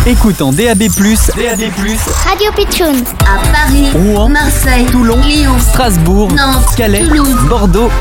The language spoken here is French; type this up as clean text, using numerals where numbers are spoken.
Écoute en DAB+, Radio Pitchoun. À Paris, Rouen, Marseille, Toulon, Lyon, Strasbourg, Nantes, Calais, Toulouse, Bordeaux